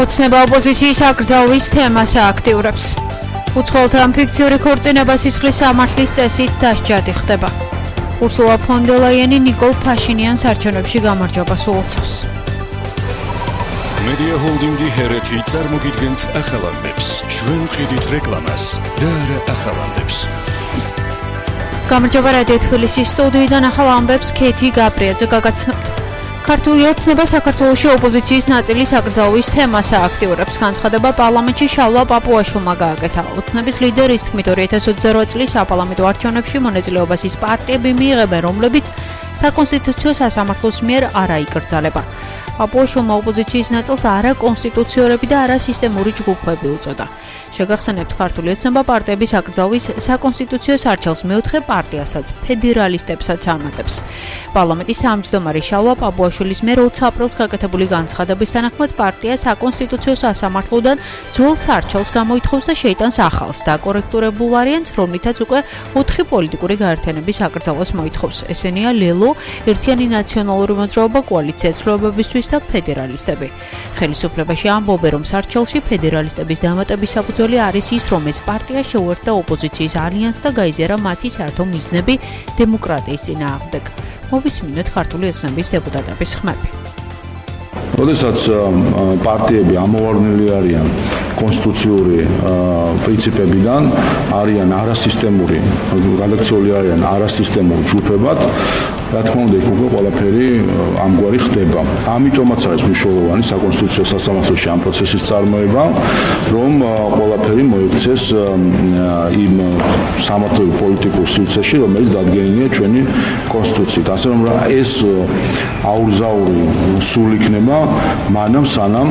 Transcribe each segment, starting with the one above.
ოცნება ოპოზიციის აკრძალვის თემას ააქტიურებს. უცხოელთა ფიქციური ქორწინება სისხლის სამართლის წესით დასჯადი ხდება. ურსულა ფონ დერ ლაიენი ნიკოლ ფაშინიანს არჩევნებში გამარჯვებას უწევს. Media Holding-ი ჰერეთი წარმოგიდგენთ ახალამდებს. ჩვენ ვყიდით რეკლამას და არა ახალამდებს. გამარჯობა რადიო თბილისის სტუდიიდან ახალამდებს ქეთი გაბრიაძე გაგაცნობთ. ქართული ოცნება საქართველოში ოპოზიციის ნაწილის აკრძალვის თემას ააქტიურებს. განცხადება პარლამენტში შალვა პაპუაშვილმა გააკეთა. ოცნების ლიდერის თქმით 2028 წლის საპარლამენტო არჩევნებში მონაწილეობას ის პარტიები მიიღებენ, რომლებიც საკონსტიტუციო სასამართლოს მიერ არ აიკრძალება. პაპუაშვილმა ოპოზიციის ნაწილს არაკონსტიტუციურები და არასისტემური ჯგუფები უწოდა. შეგახსენებთ, ქართული ოცნება პარტიების აკრძალვის საკონსტიტუციო სარჩელს მეოთხე პარტიასაც, ფედერალისტებსაც ამატებს. პარლამენტის თავმჯდომარე შალვა პაპუაშვილის მიერ 20 აპრილს გაკეთებული განცხადების თანახმად პარტია საკონსტიტუციო სასამართლოდან ძველ სარჩელს გამოითხოვს და შეიტანს ახალს დაკორექტურებულ ვარიანტს, რომლითაც უკვე 4 პოლიტიკური გაერთიანების აკრძალვას მოითხოვს. ესენია ლელო, ერთიანი ნაციონალური მოძრაობა, კოალიცია ცვლილებებისთვის და ფედერალისტები. ხელისუფლებაში ამბობენ, რომ სარჩელში ფედერალისტების დამატების საფუძველი არის ის, რომ ეს პარტია შეუერთდა ოპოზიციის ალიანსს და გაიზიარა მათი საერთო მიზნები დემოკრატიის წინააღმდეგ. მოვისმინოთ ქართული ოცნების დეპუტატების ხმები. როდესაც პარტიები ამოვარდნილი არიან კონსტიტუციური პრინციპებიდან, არიან არასისტემური, გადაქცეული არიან არასისტემურ ჯგუფებად, რა თქმა უნდა, იქ უკვე ყველაფერი ამგვარი ხდება. ამიტომაც არის მნიშვნელოვანი საკონსტიტუციო სასამართლოში ამ პროცესის წარმოება, რომ ყველაფერი მოექცეს იმ სამართლებრივ პოლიტიკურ სივრცეში, რომელიც დადგენილია ჩვენი კონსტიტუციით. ასე რომ ეს აურზაური სულ იქნება მანამ სანამ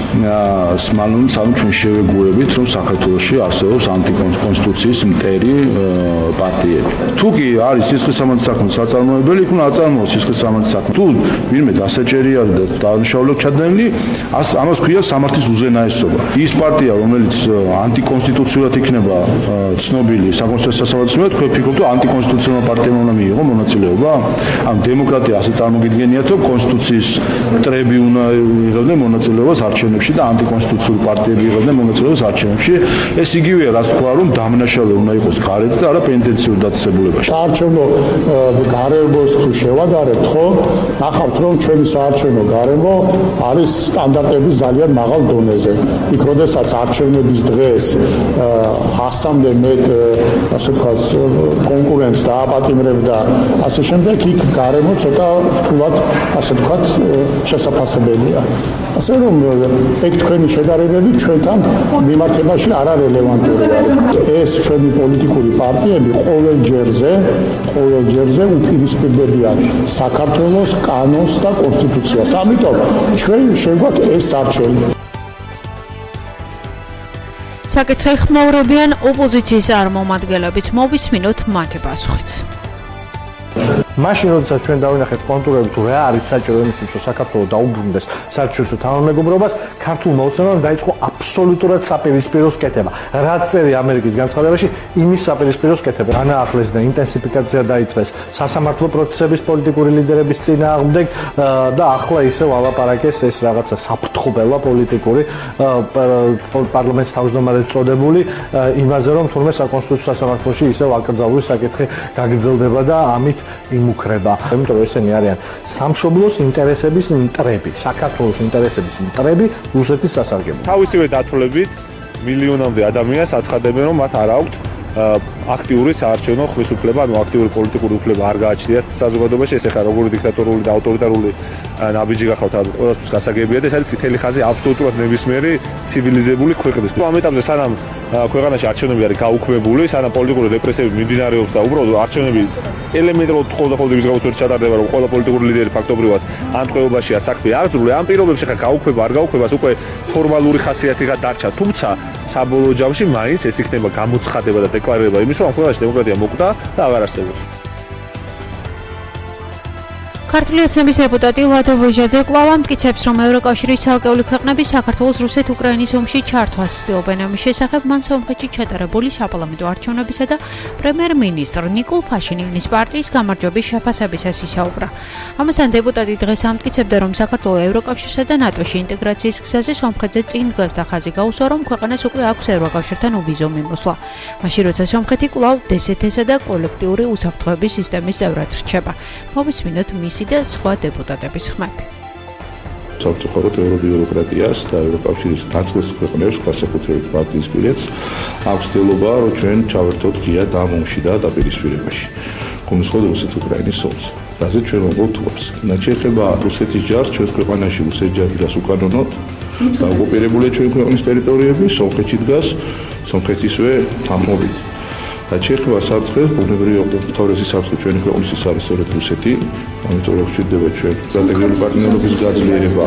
ჩვენ შევეგუებით, რომ საქართველოში არსებობს ანტიკონსტიტუციის მტერი პარტიები. თუ კი არის სისხლის სამართლის საქმის საწარმოებელი, უნდა აწარმოოს სისხლის სამართლის საქმე. თუ ვინმე დასაჭერი არის და დანიშნულებით ჩადენილი, ამას ქვია სამართლის უზენაესობა. ის პარტია, რომელიც ანტიკონსტიტუციურად იქნება ცნობილი საკონსტიტუციო სასამართლოს მიერ, თქვენ ფიქრობთ, რომ ანტიკონსტიტუციური პარტიამ უნდა მიიღო მონაწილეობა? ამ დემოკრატია ასე წარმოგიდგენიათ, რომ კონსტიტუციის მტრები უნდა იღებდნენ მონაწილეობას არჩევნებში და ანტიკონსტიტუციური პარტიები იღებდნენ მონაწილეობას არჩევნებში. ეს იგივეა, რაც თქვა, რომ დამნაშავე უნდა იყოს გარეთ და არა პენტენციურ დაწესებულებაში. საარჩევნო გარემოს თუ შევადარებთ, ხო? ნახავთ, რომ ჩვენი საარჩევნო გარემო არის სტანდარტების ძალიან მაღალ დონეზე. იქ როდესაც არჩევნების დღეს 100-მდე მეტ, ასე ვთქვათ, კონკურენტს დააპატიმრებდა, ასე შემდეგ, იქ გარემო ცოტა რთულად, ასე ვთქვათ, შესაძლებელია. ასე რომ ეგ თქვენი შედარებები ჩვენთან მიმართებაში არარელევანტური არის. ეს ჩვენი პოლიტიკური პარტიები ყოველ ჯერზე უპირისპირდებიან საქართველოს კანონს და კონსტიტუციას. ამიტომ ჩვენ შეგვაქვს ეს არჩევანი. საკითხი ხმაურებიან ოპოზიციის წარმომადგენლებიც, მოვისმინოთ მათი პასუხიც. მაშინ როდესაც ჩვენ დავინახეთ კონტურები თუ რა არის საჭირო იმისთვის რომ საქართველოს დაუბრუნდეს საერთაშორისო თანამეგობრობას, ქართულმა ოცნებამ დაიწყო აბსოლუტურად საპირისპიროს კეთება. რაც წერია ამერიკის განცხადებაში, იმის საპირისპიროს კეთება. განაახლეს და ინტენსიფიკაცია დაიწყეს სასამართლო პროცესების პოლიტიკური ლიდერების წინააღმდეგ და ახლა ისევ ალაპარაკეს ეს რაღაცა საფრთხობელა პოლიტიკური პარლამენტის თავმჯდომარედ წოდებული იმაზე, რომ თურმე საკონსტიტუციო სასამართლოში ისევ აკრძალვის საკითხი გაგრძელდება და ამით იმუქრება. იმიტომ რომ ესენი არიან სამშობლოს ინტერესების მტრები, საქართველოს ინტერესების მტრები რუსეთის სასარგებლოდ. თავისივე დათვლებით მილიონამდე ადამიანს აცხადებენ, რომ მათ არ აქვთ აქტიური საარჩევნო ხმის უფლება, ანუ აქტიური პოლიტიკური უფლება არ გააჩნიათ საზოგადოებაში. ეს ახლა როგორი დიქტატორული და ავტორიტარული ნაბიჯი გახავთ, ყველასთვის გასაგებია და ეს არის წითელი ხაზი აბსოლუტურად ნებისმიერი ცივილიზებული ქვეყნის. ამ ეტაპზე სანამ ქვეყანაში არჩევნები არის გაუქმებული, სანამ პოლიტიკური რეპრესიები მიმდინარეობს და უბრალოდ არჩევნები ელემენტარულად ხოლმე იმის გამოსვლით ჩატარდება, რომ ყველა პოლიტიკური ლიდერი ფაქტობრივად ამ ტყვეობაშია საქმე აღძრული. ამ პირობებში ხა გაუქმება არ გაუქმებას უკვე ფორმალური ხასიათი დარჩა, თუმცა საბოლოო ჯამში მაინც ეს იქნება გამოცხადება და დეკლარირება იმის, რომ ამ ქვეყანაში დემოკრატია მოკვდა და აღარ არსებობს. ქართული ოცნების დეპუტატი ლადო ვოჟაძე კვლავ ამტკიცებს, რომ ევროკავშირის ცალკეული ქვეყნები საქართველოს რუსეთ-უკრაინის ომში ჩართვას ცდილობენ. ამის შესახებ მან სომხეთში ჩატარებული საპარლამენტო არჩევნებისა და პრემიერ-მინისტრ ნიკოლ ფაშინიანის პარტიის გამარჯვების შეფასებისას ისაუბრა. ამასთან დეპუტატი დღეს ამტკიცებდა, რომ საქართველო ევროკავშირსა და ნატოში ინტეგრაციის გზაზე სომხეთზე წინ დგას და ხაზი გაუსვა, რომ ქვეყანას უკვე აქვს ევროკავშირთან უბიზო მიმოსვლა. მაშინ როცა სომხეთი კვლავ DST-სა და კოლექტიური უსაფრთხოების სისტემის წევრად რჩება. მოვისმინოთ მისი და სხვა დეპუტატების ხმები. სამწუხაროდ ევრობიუროკრატიას და ევროკავშირის დაწყის ქვეყნებს, განსაკუთრებით ბალტიისპირეთს, აქვს ცდილობა, რომ ჩვენ ჩავერთოთ ღიად ამ ომში და დაპირისპირებაში. გულისხმობ რუსეთ-უკრაინის ომს. რაზე ჩვენ ვუყურებთ თვალს. შეიძლება რუსეთის ჯარს ჩვენს ქვეყანაში რუსეთის ჯარი დგას უკანონოდ და ოკუპირებულია ჩვენი ქვეყნის ტერიტორიები, სომხეთში დგას სომხეთისვე თანხმობით. და შეიძლება საფრთხეს ბუნებრივი თავისი საფრთხე ჩვენი ქვეყნის ის არის სწორედ რუსეთი, ამიტომ რომ გვჭირდება ჩვენ სტრატეგიული პარტნიორობის გაძლიერება.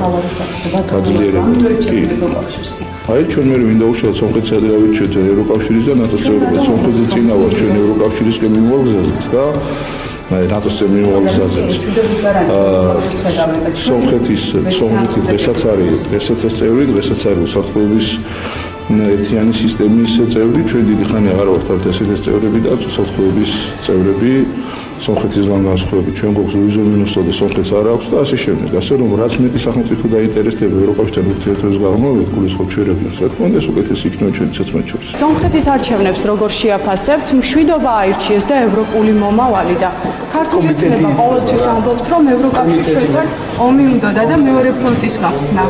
აი ჩვენ მე მინდა უშუალოდ სომხეთსა და დავიჩვენოთ ევროკავშირის და ნატოს წევრობა. სომხეთზე წინა ვარ ჩვენ ევროკავშირისკენ მიმოვალგზაზეც და ნატოს მიმოვალგზაზეც. სომხეთი დღესაც არის წევრი, დღესაც არის უსაფრთხოების ერთიანი სისტემის წევრი, ჩვენ დიდი ხანი აღარ ვართ DST-ის წევრები და უსაფრთხოების წევრები, სომხეთის განსხვავებით ჩვენ გვაქვს უბიზო მიმოსვლა და სომხეთს არ აქვს და ასე შემდეგ. ასე რომ რაც მეტი სახელმწიფო დაინტერესდება ევროკავშირთან ურთიერთობის გაღრმავებით, გულისხმობ ჩვენებს, რა თქმა უნდა, უკეთესი იქნება ჩვენი ცოცხლად შორის. სომხეთის არჩევნებს როგორ შეაფასებთ? მშვიდობა აირჩიეს და ევროპული მომავალი და ქართული ოცნება ყოველთვის ამბობთ, რომ ევროკავშირს ჩვენთან ომი უნდოდა და მეორე ფრონტის გახსნა.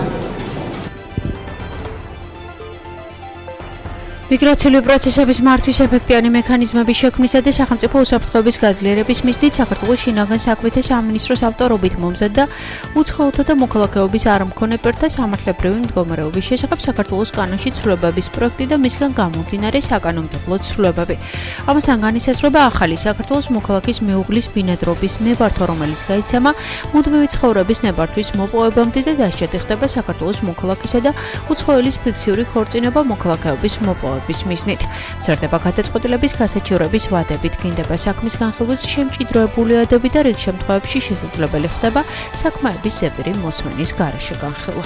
მიგრაციული პროცესების მართვის ეფექტიანი მექანიზმების შექმნისა და სახელმწიფო უსაფრთხოების გაძლიერების მიზნით საქართველოს შინაგან საქმეთა სამინისტროს ავტორობით მომზადდა უცხოელთა და მოქალაქეობის არ მქონე პირთა სამართლებრივი მდგომარეობის შესახებ საქართველოს კანონში ცვლილებების პროექტი და მისგან გამომდინარე საკანონმდებლო ცვლილებები. ამასთან განისაზღვრება ახალი საქართველოს მოქალაქის მეუღლის ბინადრობის ნებართვა, რომელიც გაიცემა მუდმივი ცხოვრების ნებართვის მოპოვებამდე და დასჯადი ხდება საქართველოს მოქალაქისა და უცხოელის ფიქციური ქორწინება მოქალაქეობის მოპოვებამდე. მიზნით. მცირდება გადაწყვეტილების გასაჩივრების ვადებით, გინდება საქმის განხილვის შემჭიდროებული ადები და რიგ შემთხვევებში შესაძლებელი ხდება საქმეების ზეპირი მოსმენის გარეშე განხილვა.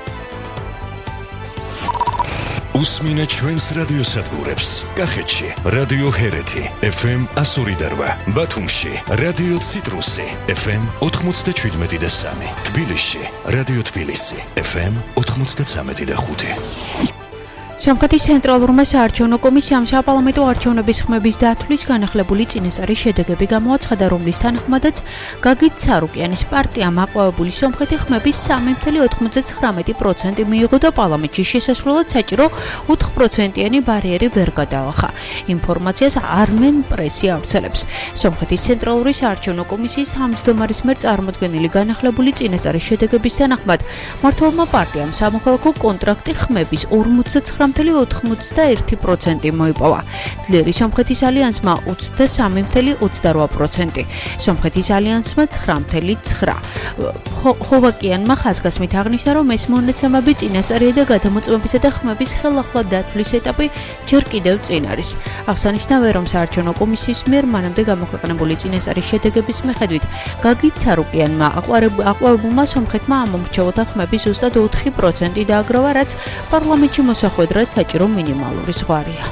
უსმინეთ ჩვენს რადიოსადგურებს. კახეთში რადიო ჰერეთი FM 102.8, ბათუმში რადიო ციტრუსი FM 97.3, თბილისში რადიო თბილისი FM 93.5. სომხეთის ცენტრალურმა საარჩევნო კომისიამ საპარლამენტო არჩევნების ხმების დათვლის განახლებული წინასწარი შედეგები გამოაცხადა, რომლის თანახმადაც გაგით ცარუკიანის პარტიამ აყვავებული სომხეთი ხმების 3.99% მიიღო და პარლამენტში შესასვლელად საჭირო 4%-იანი ბარიერი ვერ გადაალახა. ინფორმაციას Armen Press-ი ავრცელებს. სომხეთის ცენტრალური საარჩევნო კომისიის თავმჯდომარის მიერ წარმოდგენილი განახლებული წინასწარი შედეგების თანახმად მმართველმა პარტიამ სამოქალაქო კონტრაქტი ხმების 49.91% მოიპოვა. ძლიერი სომხეთის ალიანსმა 23.28%, სომხეთის ალიანსმა 9.9%. ხოვაკიანმა ხაზგასმით აღნიშნა, რომ ეს მონაცემები წინასწარია და გადამოწმებისა და ხმების ხელახლა დათვლის ეტაპი ჯერ კიდევ წინ არის. აღსანიშნავია, რომ საარჩევნო კომისიის მიერ მანამდე გამოქვეყნებული წინასწარი შედეგების მიხედვით გაგით ცარუკიანმა აყვავებულმა სომხეთმა ამომრჩეველთა ხმების ზუსტად 4% დააგროვა, რაც პარლამენტში მოსახვედრად საჭირო მინიმალური ზღვარია.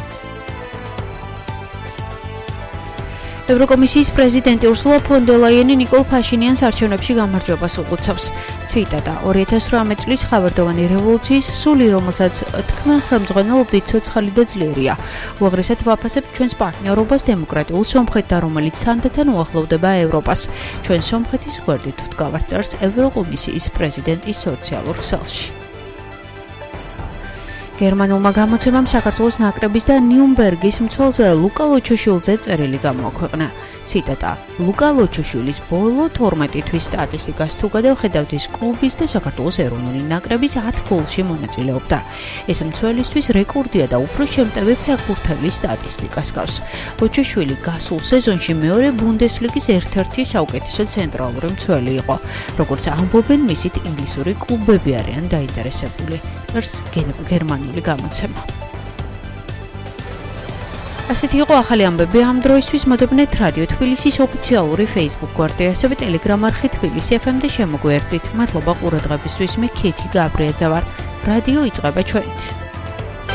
ევროკომისიის პრეზიდენტი ურსულა ფონ დერ ლაიენი ნიკოლ ფაშინიანს არჩევნებში გამარჯვებას უწევს. ციტატა: 2018 წლის ხავერდოვანი რევოლუციის სული, რომელსაც თქვენ ხელმძღვანელობდით, ცოცხალი და ძლიერია. უაღრესად ვაფასებთ ჩვენს პარტნიორობას დემოკრატიულ სომხეთთან, რომელიც თანდათან უახლოვდება ევროპას. ჩვენ სომხეთის გვერდით ვდგავართ, წერს ევროკომისიის პრეზიდენტი სოციალურ ქსელში. გერმანულმა გამოცემამ საქართველოს ნაკრების და ნიუნბერგის მცველზე ლუკა ლოჩოშვილზე წერილი გამოაქვეყნა. ციტატა: ლუკა ლოჩოშვილის ბოლო 12 თვის სტატისტიკას თუ გადავხედავთ, ის კლუბის და საქართველოს ეროვნული ნაკრების 10 გოლში მონაწილეობდა. ეს მცველისთვის რეკორდია და უფრო შემტევი ფეხბურთელის სტატისტიკას გავს. ლოჩოშვილი გასულ სეზონში მეორე ბუნდესლიგის ერთ-ერთი საუკეთესო ცენტრალური მცველი იყო. როგორც ამბობენ, მისით ინგლისური კლუბები არიან დაინტერესებული. წერს გერმანული გამოცემა. ასეთი იყო ახალი ამბები ამ დროისთვის. მოძებნეთ რადიო თბილისის ოფიციალური Facebook გვერდი, ასევე Telegram არხი თბილისი FM და შემოგვერდით. მადლობა ყურადღებისთვის. მე ქეთი გაბრიაძე ვარ. რადიო იწყება ჩვენით.